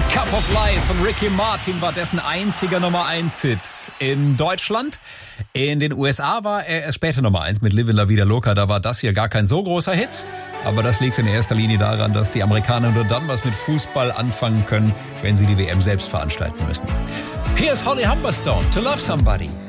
Cup of Life von Ricky Martin war dessen einziger Nummer 1 Hit in Deutschland. In den USA war er erst später Nummer 1 mit Livin' La Vida Loca. Da war das hier gar kein so großer Hit. Aber das liegt in erster Linie daran, dass die Amerikaner nur dann was mit Fußball anfangen können, wenn sie die WM selbst veranstalten müssen. Hier ist Holly Humberstone, To Love Somebody.